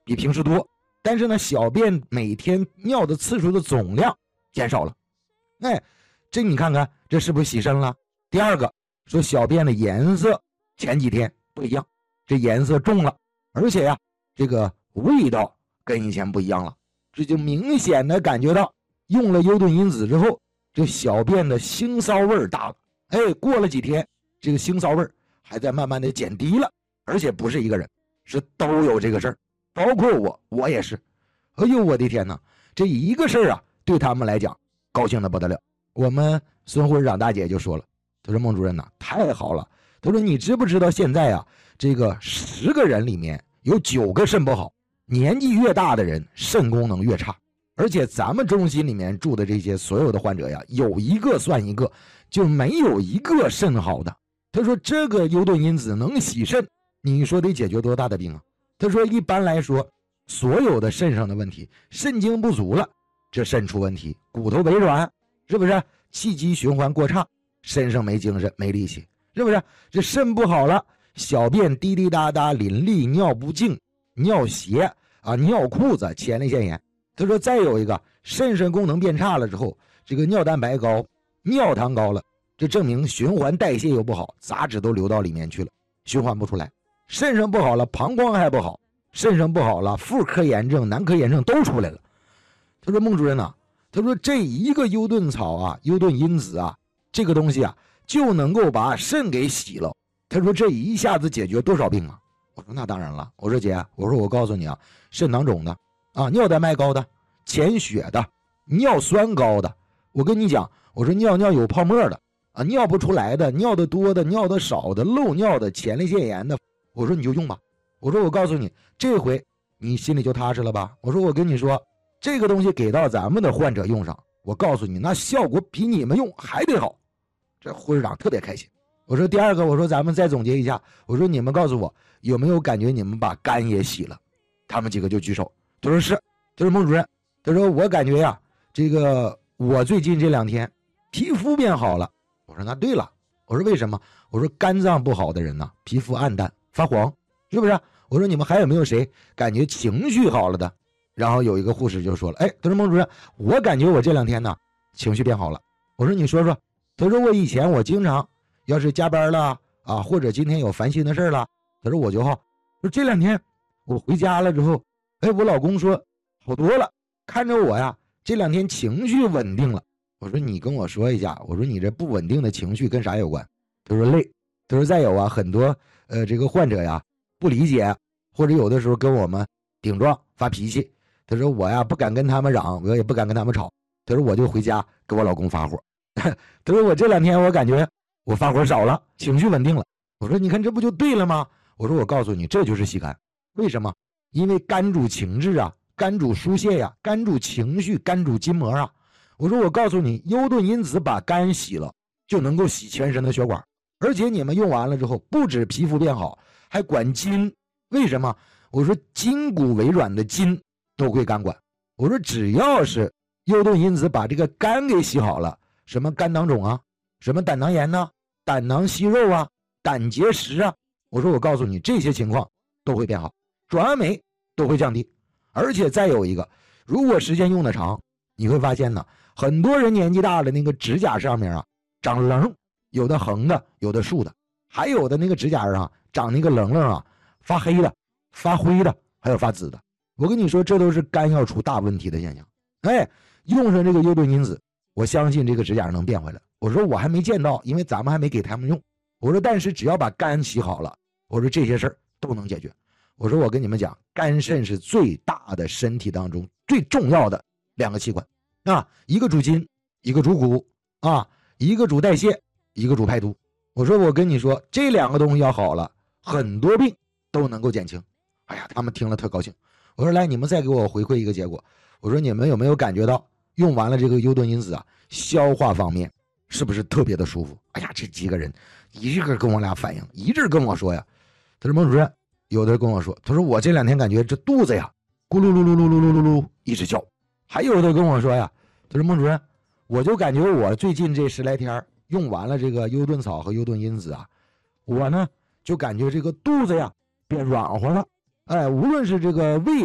比平时多，但是呢，小便每天尿的次数的总量减少了。哎，这你看看，这是不是洗肾了？第二个说小便的颜色前几天不一样，这颜色重了，而且呀，这个味道跟以前不一样了，这就明显的感觉到用了优顿因子之后，这小便的腥骚味大了。哎，过了几天，这个腥骚味还在慢慢的减低了，而且不是一个人，是都有这个事儿，包括我也是。哎呦，我的天哪，这一个事儿啊，对他们来讲高兴的不得了。我们孙会长大姐就说了，她说孟主任呐，太好了，她说你知不知道现在啊，这个10个人里面有9个肾不好，年纪越大的人肾功能越差，而且咱们中心里面住的这些所有的患者呀，有一个算一个，就没有一个肾好的。他说这个优顿因子能洗肾，你说得解决多大的病啊？他说一般来说，所有的肾上的问题，肾精不足了，这肾出问题，骨头萎软，是不是？气机循环过差，身上没精神没力气，是不是？这肾不好了，小便滴滴答答淋漓，尿不净，尿鞋啊，尿裤子，前列腺炎。他说再有一个，肾功能变差了之后，这个尿蛋白高，尿糖高了，这证明循环代谢又不好，杂质都流到里面去了，循环不出来。肾上不好了，膀胱还不好，肾上不好了，妇科炎症、男科炎症都出来了。他说孟主任呐，他说这一个优顿草啊，优顿因子啊，这个东西啊，就能够把肾给洗了。他说这一下子解决多少病啊？我说那当然了。我说姐，我说我告诉你啊，肾囊肿的啊，尿蛋白高的，潜血的，尿酸高的，我跟你讲，我说尿有泡沫的啊，尿不出来的，尿的多的，尿的少的，漏尿的，前列腺炎的，我说你就用吧。我说我告诉你，这回你心里就踏实了吧？我说我跟你说，这个东西给到咱们的患者用上，我告诉你，那效果比你们用还得好。这护士长特别开心。我说第二个，我说咱们再总结一下，我说你们告诉我有没有感觉你们把肝也洗了？他们几个就举手，他说是。他说孟主任，他说我感觉呀，这个我最近这2天皮肤变好了。我说那对了，我说为什么？我说肝脏不好的人呢，皮肤暗淡发黄，是不是？我说你们还有没有谁感觉情绪好了的？然后有一个护士就说了，哎，他说孟主任，我感觉我这2天呢情绪变好了。我说你说说。他说我以前我经常要是加班了啊，或者今天有烦心的事了，他说我就好。说这2天我回家了之后，哎，我老公说好多了，看着我呀，这2天情绪稳定了。我说你跟我说一下，我说你这不稳定的情绪跟啥有关？他说累。他说再有啊，很多这个患者呀不理解，或者有的时候跟我们顶撞发脾气。他说我呀不敢跟他们嚷，我也不敢跟他们吵。他说我就回家跟我老公发火。他说我这2天我感觉我发火少了，情绪稳定了。我说你看这不就对了吗？我说我告诉你，这就是洗肝。为什么？因为肝主情志啊，肝主疏泄呀，肝主情绪，肝主筋膜啊。我说我告诉你，优顿因子把肝洗了，就能够洗全身的血管，而且你们用完了之后，不止皮肤变好，还管筋。为什么？我说筋骨微软的筋都归肝管。我说只要是优顿因子把这个肝给洗好了，什么肝囊肿啊，什么胆囊炎呐，胆囊息肉啊，胆结石啊，我说我告诉你，这些情况都会变好，转氨酶都会降低。而且再有一个，如果时间用得长，你会发现呢，很多人年纪大了，那个指甲上面啊长棱，有的横的，有的竖的，还有的那个指甲上长那个棱棱啊，发黑的，发灰的，还有发紫的。我跟你说，这都是肝要出大问题的现象。哎，用上这个优顿因子，我相信这个指甲能变回来。我说我还没见到，因为咱们还没给他们用。我说但是只要把肝洗好了，我说这些事儿都能解决。我说我跟你们讲，肝肾是最大的身体当中最重要的2个器官啊，一个主筋，一个主骨啊，一个主代谢，一个主排毒。我说我跟你说，这2个东西要好了，很多病都能够减轻。哎呀，他们听了特高兴。我说来，你们再给我回馈一个结果。我说你们有没有感觉到用完了这个优顿因子啊，消化方面是不是特别的舒服？哎呀，这几个人一个跟我俩反映，一致跟我说呀，他说孟主任，有的人跟我说，他说我这2天感觉这肚子呀咕噜噜噜噜噜噜噜噜一直叫。还有的跟我说呀，他说孟主任，我就感觉我最近这10来天用完了这个优顿草和优顿因子啊，我呢就感觉这个肚子呀变软和了。哎，无论是这个胃